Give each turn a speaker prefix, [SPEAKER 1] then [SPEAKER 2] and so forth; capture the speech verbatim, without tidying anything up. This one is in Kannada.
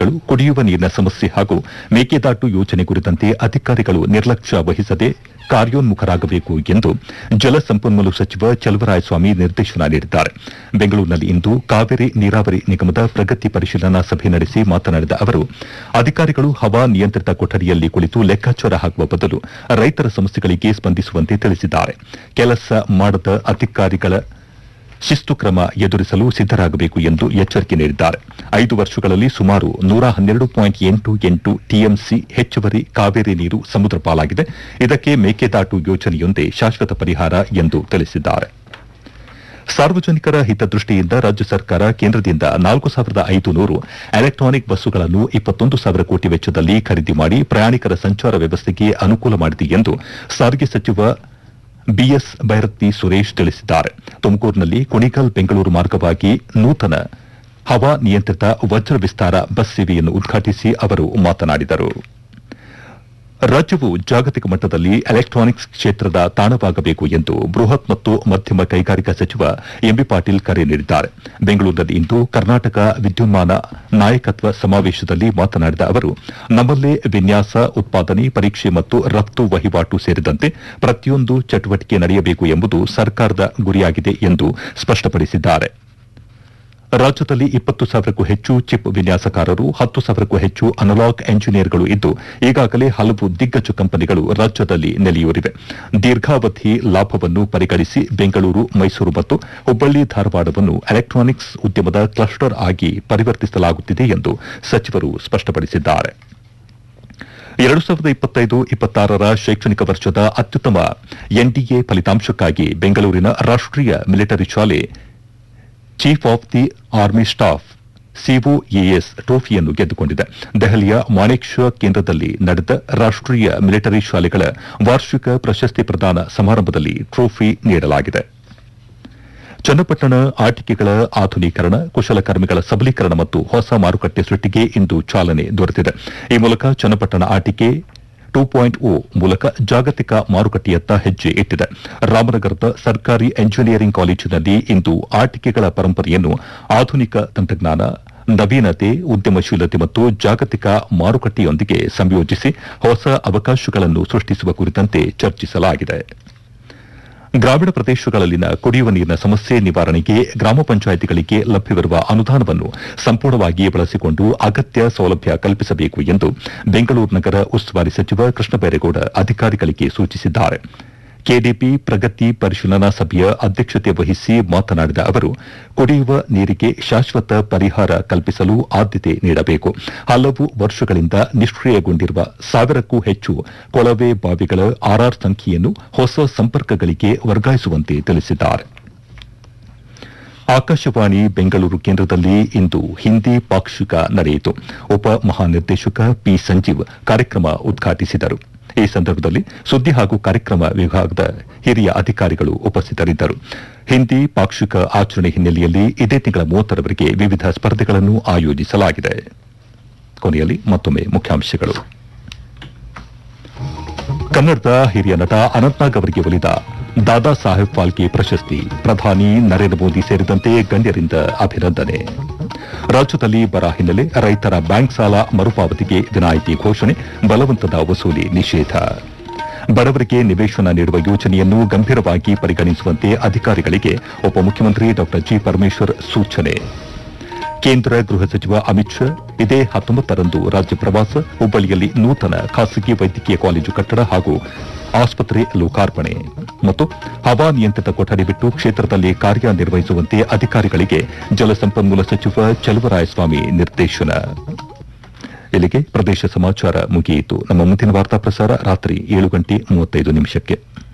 [SPEAKER 1] ಕಾಮಗಾರಿಗಳು ಕುಡಿಯುವ ನೀರಿನ ಸಮಸ್ಯೆ ಹಾಗೂ ಮೇಕೆದಾಟು ಯೋಜನೆ ಕುರಿತಂತೆ ಅಧಿಕಾರಿಗಳು ನಿರ್ಲಕ್ಷ್ಯ ವಹಿಸದೆ ಕಾರ್ಯೋನ್ಮುಖರಾಗಬೇಕು ಎಂದು ಜಲಸಂಪನ್ಮೂಲ ಸಚಿವ ಚಲುವರಾಯಸ್ವಾಮಿ ನಿರ್ದೇಶನ ನೀಡಿದ್ದಾರೆ. ಬೆಂಗಳೂರಿನಲ್ಲಿಂದು ಕಾವೇರಿ ನೀರಾವರಿ ನಿಗಮದ ಪ್ರಗತಿ ಪರಿಶೀಲನಾ ಸಭೆ ನಡೆಸಿ ಮಾತನಾಡಿದ ಅವರು, ಅಧಿಕಾರಿಗಳು ಹವಾ ನಿಯಂತ್ರಿತ ಕೊಠಡಿಯಲ್ಲಿ ಕುಳಿತು ಲೆಕ್ಕಾಚಾರ ಹಾಕುವ ಬದಲು ರೈತರ ಸಮಸ್ಯೆಗಳಿಗೆ ಸ್ಪಂದಿಸುವಂತೆ ತಿಳಿಸಿದ್ದಾರೆ. ಕೆಲಸ ಮಾಡದ ಅಧಿಕಾರಿಗಳ ಶಿಸ್ತು ಕ್ರಮ ಎದುರಿಸಲು ಸಿದ್ದರಾಗಬೇಕು ಎಂದು ಎಚ್ಚರಿಕೆ ನೀಡಿದ್ದಾರೆ. ಐದು ವರ್ಷಗಳಲ್ಲಿ ಸುಮಾರು ನೂರ ಹನ್ನೆರಡು ಪಾಯಿಂಟ್ ಎಂಟು ಎಂಟು ಟಿಎಂಸಿ ಹೆಚ್ಚುವರಿ ಕಾವೇರಿ ನೀರು ಸಮುದ್ರ ಪಾಲಾಗಿದೆ. ಇದಕ್ಕೆ ಮೇಕೆದಾಟು ಯೋಜನೆಯೊಂದೇ ಶಾಶ್ವತ ಪರಿಹಾರ ಎಂದು ತಿಳಿಸಿದ್ದಾರೆ. ಸಾರ್ವಜನಿಕರ ಹಿತದೃಷ್ಟಿಯಿಂದ ರಾಜ್ಯ ಸರ್ಕಾರ ಕೇಂದ್ರದಿಂದ ನಾಲ್ಕು ಸಾವಿರದ ಐದು ನೂರು ಎಲೆಕ್ಟಾನಿಕ್ ಬಸ್ಸುಗಳನ್ನು ಇಪ್ಪತ್ತೊಂದು ಸಾವಿರ ಕೋಟಿ ವೆಚ್ಚದಲ್ಲಿ ಖರೀದಿ ಮಾಡಿ ಪ್ರಯಾಣಿಕರ ಸಂಚಾರ ವ್ಯವಸ್ಥೆಗೆ ಅನುಕೂಲ ಮಾಡಿದೆ ಎಂದು ಸಾರಿಗೆ ಸಚಿವ ಬಿಎಸ್ ಭೈರತಿ ಸುರೇಶ್ ತಿಳಿಸಿದ್ದಾರೆ. ತುಮಕೂರಿನಲ್ಲಿ ಕುಣಿಗಲ್ ಬೆಂಗಳೂರು ಮಾರ್ಗವಾಗಿ ನೂತನ ಹವಾ ನಿಯಂತ್ರಿತ ವಜ್ರ ವಿಸ್ತಾರ ಬಸ್ ಸೇವೆಯನ್ನು ಉದ್ಘಾಟಿಸಿ ಅವರು ಮಾತನಾಡಿದರು. ರಾಜ್ಯವು ಜಾಗತಿಕ ಮಟ್ಟದಲ್ಲಿ ಎಲೆಕ್ಟಾನಿಕ್ಸ್ ಕ್ಷೇತ್ರದ ತಾಣವಾಗಬೇಕು ಎಂದು ಬೃಹತ್ ಮತ್ತು ಮಧ್ಯಮ ಕೈಗಾರಿಕಾ ಸಚಿವ ಎಂಬಿ ಪಾಟೀಲ್ ಕರೆ ನೀಡಿದ್ದಾರೆ. ಬೆಂಗಳೂರಿನಲ್ಲಿಂದು ಕರ್ನಾಟಕ ವಿದ್ಯುನ್ಮಾನ ನಾಯಕತ್ವ ಸಮಾವೇಶದಲ್ಲಿ ಮಾತನಾಡಿದ ಅವರು, ನಮ್ಮಲ್ಲೇ ವಿನ್ಯಾಸ, ಉತ್ಪಾದನೆ, ಪರೀಕ್ಷೆ ಮತ್ತು ರಫ್ತು ವಹಿವಾಟು ಸೇರಿದಂತೆ ಪ್ರತಿಯೊಂದು ಚಟುವಟಿಕೆ ನಡೆಯಬೇಕು ಎಂಬುದು ಸರ್ಕಾರದ ಗುರಿಯಾಗಿದೆ ಎಂದು ಸ್ಪಷ್ಟಪಡಿಸಿದ್ದಾರೆ. ರಾಜ್ಯದಲ್ಲಿ ಇಪ್ಪತ್ತು ಸಾವಿರಕ್ಕೂ ಹೆಚ್ಚು ಚಿಪ್ ವಿನ್ಯಾಸಕಾರರು, ಹತ್ತು ಸಾವಿರಕ್ಕೂ ಹೆಚ್ಚು ಅನಲಾಗ್ ಎಂಜಿನಿಯರ್ಗಳು ಇದ್ದು ಈಗಾಗಲೇ ಹಲವು ದಿಗ್ಗಜ ಕಂಪನಿಗಳು ರಾಜ್ಯದಲ್ಲಿ ನೆಲೆಯೂರಿವೆ. ದೀರ್ಘಾವಧಿ ಲಾಭವನ್ನು ಪರಿಗಣಿಸಿ ಬೆಂಗಳೂರು, ಮೈಸೂರು ಮತ್ತು ಹುಬ್ಬಳ್ಳಿ, ಧಾರವಾಡವನ್ನು ಎಲೆಕ್ಟಾನಿಕ್ಸ್ ಉದ್ಯಮದ ಕ್ಲಸ್ಟರ್ ಆಗಿ ಪರಿವರ್ತಿಸಲಾಗುತ್ತಿದೆ ಎಂದು ಸಚಿವರು ಸ್ಪಷ್ಟಪಡಿಸಿದ್ದಾರೆ. ಎರಡು ಸಾವಿರದ ಇಪ್ಪತ್ತೈದು ಇಪ್ಪತ್ತಾರರ ಶೈಕ್ಷಣಿಕ ವರ್ಷದ ಅತ್ಯುತ್ತಮ ಎನ್ಡಿಎ ಫಲಿತಾಂಶಕ್ಕಾಗಿ ಬೆಂಗಳೂರಿನ ರಾಷ್ಟೀಯ ಮಿಲಿಟರಿ ಶಾಲೆ chief of the army staff ಸಿಒಎಎಸ್ ಟ್ರೋಫಿಯನ್ನು ಗೆದ್ದುಕೊಂಡಿದೆ. ದೆಹಲಿಯ ಮಾಣೆಕ್ ಷಾ ಕೇಂದ್ರದಲ್ಲಿ ನಡೆದ ರಾಷ್ಟೀಯ ಮಿಲಿಟರಿ ಶಾಲೆಗಳ ವಾರ್ಷಿಕ ಪ್ರಶಸ್ತಿ ಪ್ರದಾನ ಸಮಾರಂಭದಲ್ಲಿ ಟ್ರೋಫಿ ನೀಡಲಾಗಿದೆ. ಚನ್ನಪಟ್ಟಣ ಆಟಿಕೆಗಳ ಆಧುನೀಕರಣ, ಕುಶಲಕರ್ಮಿಗಳ ಸಬಲೀಕರಣ ಮತ್ತು ಹೊಸ ಮಾರುಕಟ್ಟೆ ಸೃಷ್ಟಿಗೆ ಇಂದು ಚಾಲನೆ ದೊರೆತಿದೆ. ಈ ಮೂಲಕ ಚನ್ನಪಟ್ಟಣ ಆಟಿಕೆ ಟೂ ಪಾಯಿಂಟ್ ಓ ಮೂಲಕ ಜಾಗತಿಕ ಮಾರುಕಟ್ಟೆಯತ್ತ ಹೆಜ್ಜೆ ಇಟ್ಟಿದೆ. ರಾಮನಗರದ ಸರ್ಕಾರಿ ಎಂಜಿನಿಯರಿಂಗ್ ಕಾಲೇಜಿನಲ್ಲಿ ಇಂದು ಆಟಿಕೆಗಳ ಪರಂಪರೆಯನ್ನು ಆಧುನಿಕ ತಂತ್ರಜ್ಞಾನ, ನವೀನತೆ, ಉದ್ಯಮಶೀಲತೆ ಮತ್ತು ಜಾಗತಿಕ ಮಾರುಕಟ್ಟೆಯೊಂದಿಗೆ ಸಂಯೋಜಿಸಿ ಹೊಸ ಅವಕಾಶಗಳನ್ನು ಸೃಷ್ಟಿಸುವ ಕುರಿತಂತೆ ಚರ್ಚಿಸಲಾಗಿದೆ. ಗ್ರಾಮೀಣ ಪ್ರದೇಶಗಳಲ್ಲಿನ ಕುಡಿಯುವ ನೀರಿನ ಸಮಸ್ಯೆ ನಿವಾರಣೆಗೆ ಗ್ರಾಮ ಪಂಚಾಯಿತಿಗಳಿಗೆ ಲಭ್ಯವಿರುವ ಅನುದಾನವನ್ನು ಸಂಪೂರ್ಣವಾಗಿ ಬಳಸಿಕೊಂಡು ಅಗತ್ಯ ಸೌಲಭ್ಯ ಕಲ್ಪಿಸಬೇಕು ಎಂದು ಬೆಂಗಳೂರು ನಗರ ಉಸ್ತುವಾರಿ ಸಚಿವ ಕೃಷ್ಣ ಬೈರೇಗೌಡ ಅಧಿಕಾರಿಗಳಿಗೆ ಸೂಚಿಸಿದ್ದಾರೆ. ಕೆಡಿಪಿ ಪ್ರಗತಿ ಪರಿಶೀಲನಾ ಸಭೆಯ ಅಧ್ಯಕ್ಷತೆ ವಹಿಸಿ ಮಾತನಾಡಿದ ಅವರು, ಕುಡಿಯುವ ನೀರಿಗೆ ಶಾಶ್ವತ ಪರಿಹಾರ ಕಲ್ಪಿಸಲು ಆದ್ಯತೆ ನೀಡಬೇಕು. ಹಲವು ವರ್ಷಗಳಿಂದ ನಿಷ್ಕ್ರಿಯಗೊಂಡಿರುವ ಸಾವಿರಕ್ಕೂ ಹೆಚ್ಚು ಕೊಳವೆ ಬಾವಿಗಳ ಆರ್ಆರ್ ಸಂಖ್ಯೆಯನ್ನು ಹೊಸ ಸಂಪರ್ಕಗಳಿಗೆ ವರ್ಗಾಯಿಸುವಂತೆ ತಿಳಿಸಿದ್ದಾರೆ. ಆಕಾಶವಾಣಿ ಬೆಂಗಳೂರು ಕೇಂದ್ರದಲ್ಲಿ ಇಂದು ಹಿಂದಿ ಪಾಕ್ಷಿಕ ನಡೆಯಿತು. ಉಪ ಮಹಾನಿರ್ದೇಶಕ ಪಿ ಸಂಜೀವ್ ಕಾರ್ಯಕ್ರಮ ಉದ್ಘಾಟಿಸಿದರು. ಈ ಸಂದರ್ಭದಲ್ಲಿ ಸುದ್ದಿ ಹಾಗೂ ಕಾರ್ಯಕ್ರಮ ವಿಭಾಗದ ಹಿರಿಯ ಅಧಿಕಾರಿಗಳು ಉಪಸ್ಥಿತರಿದ್ದರು. ಹಿಂದಿ ಪಾಕ್ಷಿಕ ಆಚರಣೆ ಹಿನ್ನೆಲೆಯಲ್ಲಿ ಇದೇ ತಿಂಗಳ ಮೂವತ್ತರವರೆಗೆ ವಿವಿಧ ಸ್ಪರ್ಧೆಗಳನ್ನು ಆಯೋಜಿಸಲಾಗಿದೆ. ಕೊನೆಯಲ್ಲಿ ಮತ್ತೊಮ್ಮೆ ಮುಖ್ಯಾಂಶಗಳು. ಕನ್ನಡದ ಹಿರಿಯ ನಟ ಅನಂತ್ನಾಗ್ ಅವರಿಗೆ ಒಲಿದ ದಾದಾ ಸಾಹೇಬ್ ಫಾಲ್ಕೆ ಪ್ರಶಸ್ತಿ, ಪ್ರಧಾನಿ ನರೇಂದ್ರ ಮೋದಿ ಸೇರಿದಂತೆ ಗಣ್ಯರಿಂದ ಅಭಿನಂದನೆ. ರಾಜ್ಯದಲ್ಲಿ ಬರ ಹಿನ್ನೆಲೆ ರೈತರ ಬ್ಯಾಂಕ್ ಸಾಲ ಮರುಪಾವತಿಗೆ ವಿನಾಯಿತಿ ಘೋಷಣೆ, ಬಲವಂತದ ವಸೂಲಿ ನಿಷೇಧ. ಬಡವರಿಗೆ ನಿವೇಶನ ನೀಡುವ ಯೋಜನೆಯನ್ನು ಗಂಭೀರವಾಗಿ ಪರಿಗಣಿಸುವಂತೆ ಅಧಿಕಾರಿಗಳಿಗೆ ಉಪಮುಖ್ಯಮಂತ್ರಿ ಡಾ ಜಿ ಪರಮೇಶ್ವರ್ ಸೂಚನೆ. ಕೇಂದ್ರ ಗೃಹ ಸಚಿವ ಅಮಿತ್ ಶಾ ಇದೇ ಹತ್ತೊಂಬತ್ತರಂದು ರಾಜ್ಯ ಪ್ರವಾಸ, ಹುಬ್ಬಳ್ಳಿಯಲ್ಲಿ ನೂತನ ಖಾಸಗಿ ವೈದ್ಯಕೀಯ ಕಾಲೇಜು ಕಟ್ಟಡ ಹಾಗೂ ಆಸ್ಪತ್ರೆ ಲೋಕಾರ್ಪಣೆ. ಮತ್ತು ಹವಾ ನಿಯಂತ್ರಿತ ಕೊಠಡಿ ಬಿಟ್ಟು ಕ್ಷೇತ್ರದಲ್ಲಿ ಕಾರ್ಯನಿರ್ವಹಿಸುವಂತೆ ಅಧಿಕಾರಿಗಳಿಗೆ ಜಲಸಂಪನ್ಮೂಲ ಸಚಿವ ಚಲುವರಾಯಸ್ವಾಮಿ ನಿರ್ದೇಶನ. ಇಲ್ಲಿಗೆ ಪ್ರದೇಶ ಸಮಾಚಾರ ಮುಗಿಯಿತು. ನಮ್ಮ ಮುಂದಿನ ವಾರ್ತಾ ಪ್ರಸಾರ ರಾತ್ರಿ ಏಳು ಗಂಟೆ ಮೂವತ್ತೈದು ನಿಮಿಷಕ್ಕೆ.